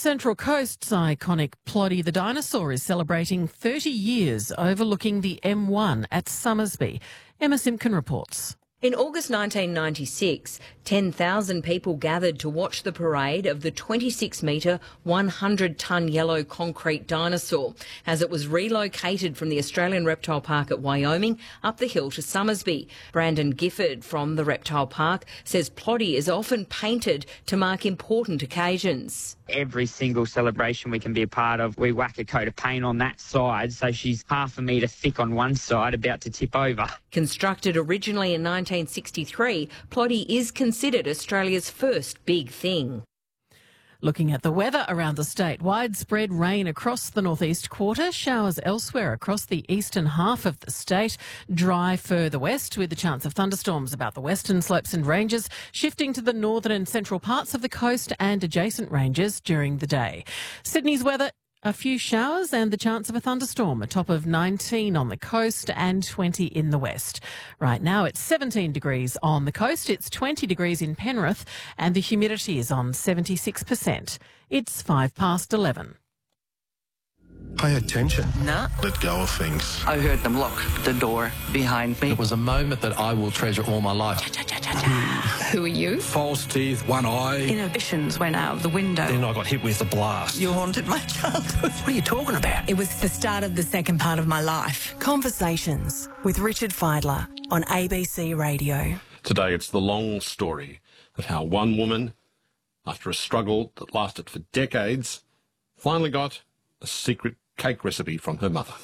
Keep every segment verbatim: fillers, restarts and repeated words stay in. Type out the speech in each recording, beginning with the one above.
Central Coast's iconic Ploddy the dinosaur is celebrating thirty years overlooking the M one at Summersby. Emma Simpkin reports. In August nineteen ninety-six, ten thousand people gathered to watch the parade of the twenty-six metre, one hundred tonne yellow concrete dinosaur as it was relocated from the Australian Reptile Park at Wyoming up the hill to Summersby. Brandon Gifford from the Reptile Park says Ploddy is often painted to mark important occasions. Every single celebration we can be a part of, we whack a coat of paint on that side, so she's half a metre thick on one side, about to tip over. Constructed originally in nineteen sixty-three, Ploddy is considered Australia's first big thing. Looking at the weather around the state, widespread rain across the northeast quarter, showers elsewhere across the eastern half of the state, dry further west with the chance of thunderstorms about the western slopes and ranges, shifting to the northern and central parts of the coast and adjacent ranges during the day. Sydney's weather, a few showers and the chance of a thunderstorm, a top of nineteen on the coast and twenty in the west. Right now it's seventeen degrees on the coast, it's twenty degrees in Penrith and the humidity is on seventy-six percent. It's five past eleven. Pay attention. Nah. Let go of things. I heard them lock the door behind me. It was a moment that I will treasure all my life. Who are you? False teeth, one eye. Inhibitions went out of the window. Then I got hit with a blast. You haunted my childhood. What are you talking about? It was the start of the second part of my life. Conversations with Richard Fidler on A B C Radio. Today it's the long story of how one woman, after a struggle that lasted for decades, finally got a secret cake recipe from her mother.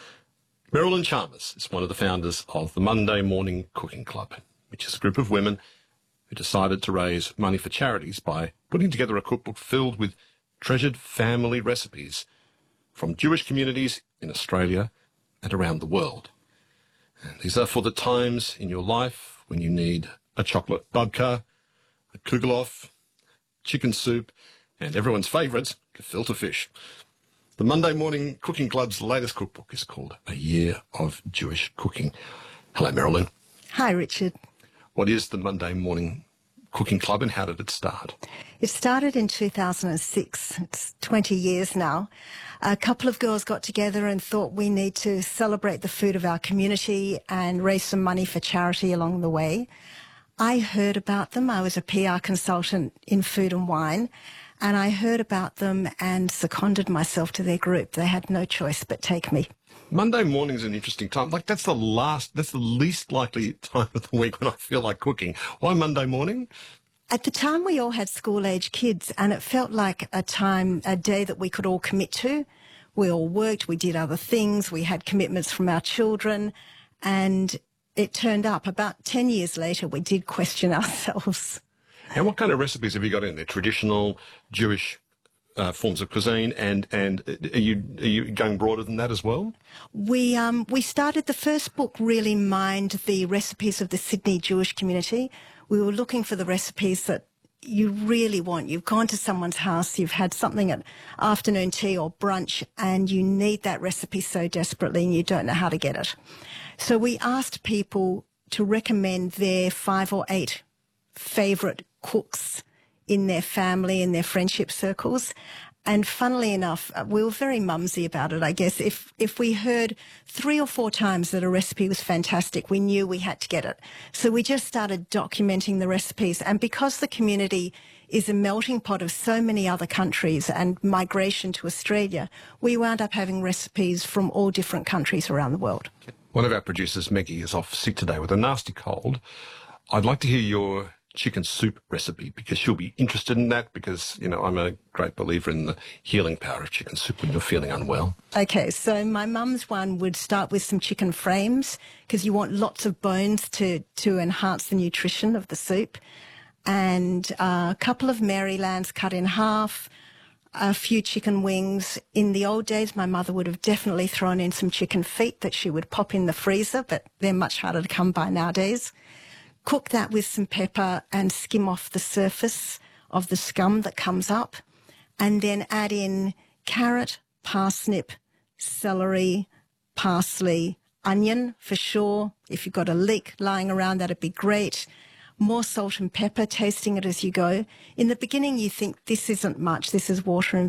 Marilyn Chalmers is one of the founders of the Monday Morning Cooking Club, which is a group of women who decided to raise money for charities by putting together a cookbook filled with treasured family recipes from Jewish communities in Australia and around the world. And these are for the times in your life when you need a chocolate babka, a kugelof, chicken soup, and everyone's favourite, gefilte fish. The Monday Morning Cooking Club's latest cookbook is called A Year of Jewish Cooking. Hello, Marilyn. Hi, Richard. What is the Monday Morning Cooking Club and how did it start? It started in two thousand six. It's twenty years now. A couple of girls got together and thought we need to celebrate the food of our community and raise some money for charity along the way. I heard about them. I was a P R consultant in food and wine. And I heard about them and seconded myself to their group. They had no choice but take me. Monday morning is an interesting time. Like, that's the last, that's the least likely time of the week when I feel like cooking. Why Monday morning? At the time, we all had school-age kids, and it felt like a time, a day that we could all commit to. We all worked, we did other things, we had commitments from our children, and it turned up. About ten years later, we did question ourselves. And what kind of recipes have you got in there? Traditional Jewish uh, forms of cuisine, and and are you are you going broader than that as well? We um we started the first book really mined the recipes of the Sydney Jewish community. We were looking for the recipes that you really want. You've gone to someone's house, you've had something at afternoon tea or brunch, and you need that recipe so desperately, and you don't know how to get it. So we asked people to recommend their five or eight favourite cooks in their family, in their friendship circles. And funnily enough, we were very mumsy about it, I guess. If if we heard three or four times that a recipe was fantastic, we knew we had to get it. So we just started documenting the recipes. And because the community is a melting pot of so many other countries and migration to Australia, we wound up having recipes from all different countries around the world. One of our producers, Meggie, is off sick today with a nasty cold. I'd like to hear your chicken soup recipe, because she'll be interested in that, because, you know, I'm a great believer in the healing power of chicken soup when you're feeling unwell. Okay, so my mum's one would start with some chicken frames, because you want lots of bones to, to enhance the nutrition of the soup, and uh, a couple of Marylands cut in half, a few chicken wings. In the old days, my mother would have definitely thrown in some chicken feet that she would pop in the freezer, but they're much harder to come by nowadays. Cook that with some pepper and skim off the surface of the scum that comes up, and then add in carrot, parsnip, celery, parsley, onion for sure. If you've got a leek lying around, that'd be great. More salt and pepper, tasting it as you go. In the beginning, you think this isn't much, this is water and